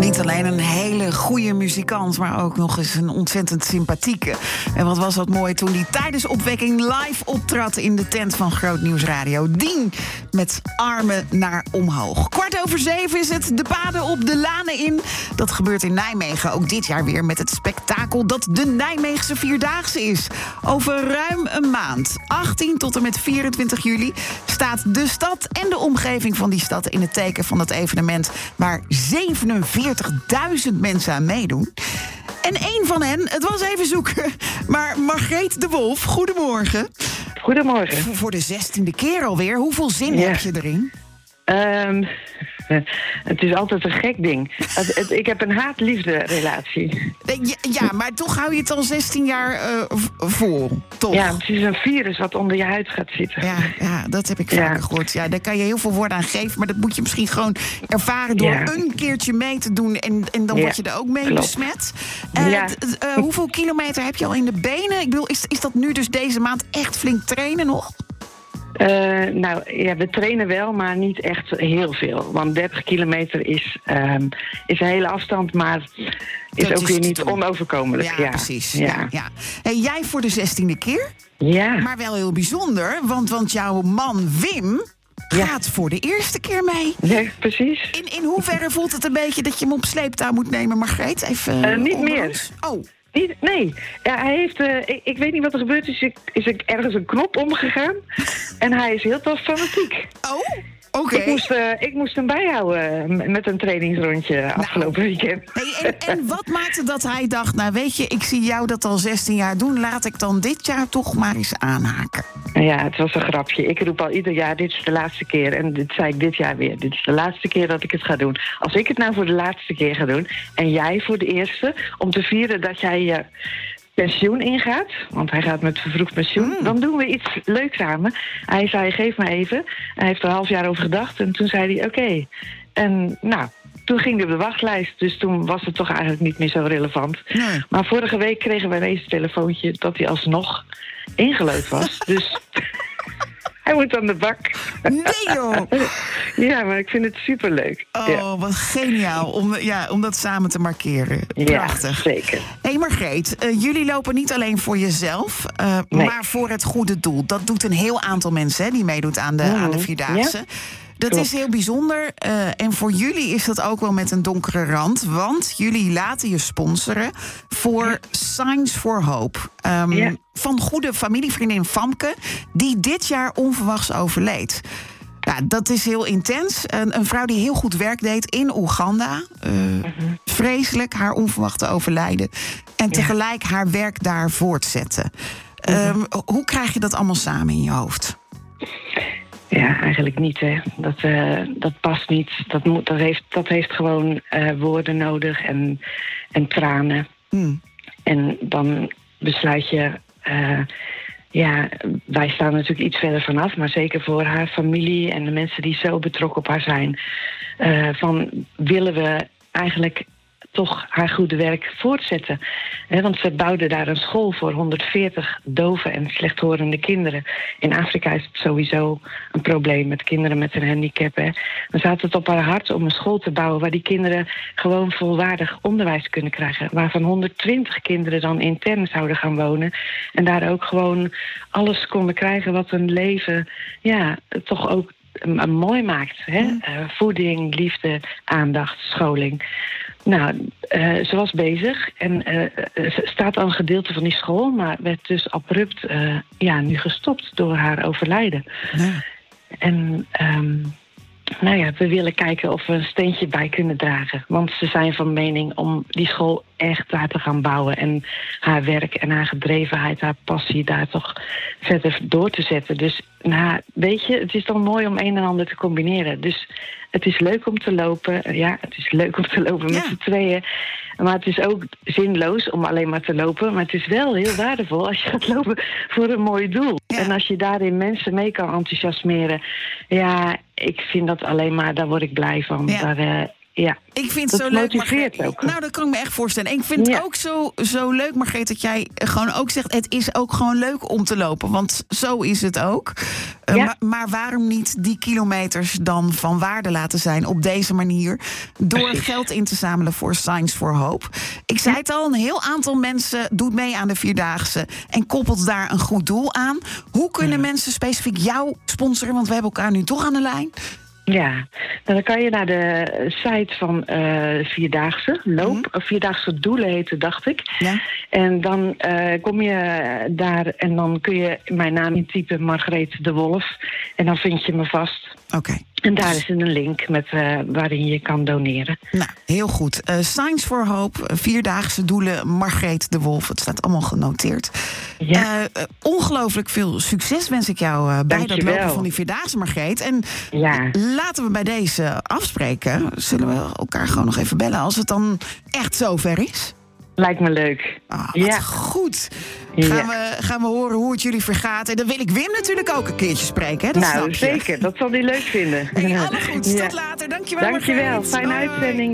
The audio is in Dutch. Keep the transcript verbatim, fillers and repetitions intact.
Niet alleen een hele goede muzikant, maar ook nog eens een ontzettend sympathieke. En wat was dat mooi toen hij tijdens opwekking live optrad in de tent van Groot Nieuws Radio. Dien met armen naar omhoog. Kwart over zeven is het, de paden op de lanen in. Dat gebeurt in Nijmegen ook dit jaar weer met het spektakel dat de Nijmeegse Vierdaagse is. Over ruim een maand, achttien tot en met vierentwintig juli, staat de stad en de omgeving van die stad in het teken van dat evenement waar zevenenveertigduizend mensen aan meedoen. En één van hen, het was even zoeken, maar Margreet de Wolf, goedemorgen. Goedemorgen. V- voor de zestiende keer alweer, hoeveel zin Ja. heb je erin? Um, het is altijd een gek ding. Het, het, ik heb een haat-liefde relatie. Ja, ja, maar toch hou je het al zestien jaar uh, v- vol, toch? Ja, het is een virus wat onder je huid gaat zitten. Ja, ja, dat heb ik Ja. vaker gehoord. Ja, daar kan je heel veel woorden aan geven, maar dat moet je misschien gewoon ervaren door Ja. een keertje mee te doen en, en dan Ja, word je er ook mee klopt. besmet. Uh, Ja. d- d- uh, hoeveel kilometer heb je al in de benen? Ik bedoel, is, is dat nu dus deze maand echt flink trainen nog? Uh, nou, ja, we trainen wel, maar niet echt heel veel. Want dertig kilometer is, um, is een hele afstand, maar is Dat ook is weer te niet doen. onoverkomelijk. Ja, Ja, precies. Ja. Ja. Ja. Hey, jij voor de zestiende keer, Ja. maar wel heel bijzonder, want, want jouw man Wim Ja. gaat voor de eerste keer mee. Ja, precies. In, in hoeverre voelt het een beetje dat je hem op sleeptouw moet nemen, Margreet? Even, Uh, niet onder meer. ons. Oh. Niet, nee, ja, hij heeft, uh, ik, ik weet niet wat er gebeurd is. Ik, is er ergens een knop omgegaan. En hij is heel tof fanatiek. Oh, oké. Ik, moest, uh, ik moest hem bijhouden uh, met een trainingsrondje afgelopen weekend. Hey, en, en wat maakte dat hij dacht, nou weet je, ik zie jou dat al zestien jaar doen, laat ik dan dit jaar toch maar eens aanhaken? Ja, het was een grapje. Ik roep al ieder jaar, dit is de laatste keer. En dit zei ik dit jaar weer. Dit is de laatste keer dat ik het ga doen. Als ik het nou voor de laatste keer ga doen en jij voor de eerste, om te vieren dat jij je pensioen ingaat, want hij gaat met vervroegd pensioen, Mm. dan doen we iets leuks samen. Hij zei, geef me even. Hij heeft er een half jaar over gedacht en toen zei hij, oké. Okay. En nou, toen ging hij op de wachtlijst, dus toen was het toch eigenlijk niet meer zo relevant. Nee. Maar vorige week kregen wij ineens een telefoontje dat hij alsnog ingelood was. Dus hij moet aan de bak. Nee joh! Ja, maar ik vind het superleuk. Oh, Ja. wat geniaal om, ja, om dat samen te markeren. Prachtig. Ja, zeker. Hé hey Margreet, uh, jullie lopen niet alleen voor jezelf, uh, Nee. maar voor het goede doel. Dat doet een heel aantal mensen hè, die meedoet aan de, Mhm. aan de Vierdaagse. Ja. Dat Klopt. is heel bijzonder. Uh, en voor jullie is dat ook wel met een donkere rand. Want jullie laten je sponsoren voor Ja. Signs for Hope. Um, Ja. Van goede familievriendin Famke, die dit jaar onverwachts overleed. Ja, dat is heel intens. Een, een vrouw die heel goed werk deed in Oeganda. Uh, Mhm. Vreselijk, haar onverwachte overlijden. En tegelijk haar werk daar voortzetten. Um, hoe krijg je dat allemaal samen in je hoofd? Ja, eigenlijk niet, hè. Dat, uh, dat past niet. Dat, moet, dat, heeft, dat heeft gewoon uh, woorden nodig en, en tranen. Hmm. En dan besluit je... Uh, ja, wij staan natuurlijk iets verder vanaf, maar zeker voor haar familie en de mensen die zo betrokken op haar zijn. Uh, van willen we eigenlijk toch haar goede werk voortzetten. He, want ze bouwden daar een school voor honderdveertig dove en slechthorende kinderen. In Afrika is het sowieso een probleem met kinderen met een handicap. He. Dan staat het op haar hart om een school te bouwen waar die kinderen gewoon volwaardig onderwijs kunnen krijgen. Waarvan honderdtwintig kinderen dan intern zouden gaan wonen. En daar ook gewoon alles konden krijgen wat hun leven ja, toch ook uh, mooi maakt. Hè? Uh, voeding, liefde, aandacht, scholing. Nou, uh, ze was bezig en uh, er staat al een gedeelte van die school, maar werd dus abrupt uh, ja, nu gestopt door haar overlijden. Ja. En um, nou ja, we willen kijken of we een steentje bij kunnen dragen. Want ze zijn van mening om die school echt daar te gaan bouwen. En haar werk en haar gedrevenheid, haar passie daar toch verder door te zetten. Dus nou, weet je, het is dan mooi om een en ander te combineren. Dus het is leuk om te lopen. Ja, het is leuk om te lopen met Ja. z'n tweeën. Maar het is ook zinloos om alleen maar te lopen. Maar het is wel heel waardevol als je gaat lopen voor een mooi doel. Ja. En als je daarin mensen mee kan enthousiasmeren. Ja, ik vind dat alleen maar, daar word ik blij van. Ja. Daar, uh, Ja. Ik vind het dat zo leuk, motiveert Margreet. ook. Nou, dat kan ik me echt voorstellen. En ik vind Ja. het ook zo, zo leuk, Margreet, dat jij gewoon ook zegt... het is ook gewoon leuk om te lopen, want zo is het ook. Uh, Ja. maar, maar waarom niet die kilometers dan van waarde laten zijn op deze manier... door Precies. geld in te zamelen voor Signs for Hope? Ik zei Ja. het al, een heel aantal mensen doet mee aan de Vierdaagse... en koppelt daar een goed doel aan. Hoe kunnen Ja. mensen specifiek jou sponsoren? Want we hebben elkaar nu toch aan de lijn. Ja, nou, dan kan je naar de site van uh, Vierdaagse Loop. Mm-hmm. Of Vierdaagse Doelen heet het, dacht ik. Ja. En dan uh, kom je daar en dan kun je mijn naam intypen, Margreet de Wolf. En dan vind je me vast. Oké. Okay. En daar is een link met, uh, waarin je kan doneren. Nou, heel goed. Uh, Signs for Hope, Vierdaagse Doelen, Margreet de Wolf. Het staat allemaal genoteerd. Ja. Uh, uh, ongelooflijk veel succes wens ik jou uh, bij dat lopen van die Vierdaagse, Margreet. En ja. laten we bij deze afspreken. Zullen we elkaar gewoon nog even bellen als het dan echt zover is? Lijkt me leuk. Ah, wat ja. goed. Gaan, ja. we, gaan we horen hoe het jullie vergaat. En dan wil ik Wim natuurlijk ook een keertje spreken. Hè? Dat nou, zeker. Dat zal hij leuk vinden. Hey, alle goeds. ja. Tot later. Dankjewel, Dankjewel. Margreet. Fijne Hoi. uitzending.